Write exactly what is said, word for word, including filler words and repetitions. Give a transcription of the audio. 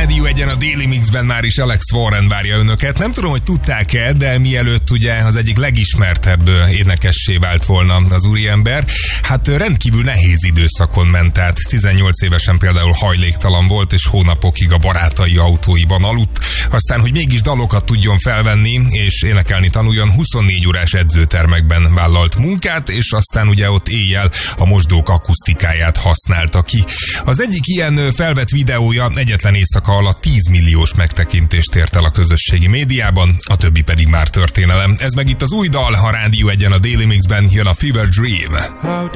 Rádió egyen a Daily Mixben már is Alex Warren várja önöket. Nem tudom, hogy tudták-e, de mielőtt ugye az egyik legismertebb énekessé vált volna az úriember, hát rendkívül nehéz időszakon ment át. tizennyolc évesen például hajléktalan volt, és hónapokig a barátai autóiban aludt. Aztán, hogy mégis dalokat tudjon felvenni, és énekelni tanuljon, huszonnégy órás edzőtermekben vállalt munkát, és aztán ugye ott éjjel a mosdók akusztikáját használta ki. Az egyik ilyen felvett videója egyetlen éjszaka alatt tíz milliós megtekintést ért el a közösségi médiában, a többi pedig már történelem. Ez meg itt az új dal, a Rádió egyen a Daily Mixben, jön a Fever Dream.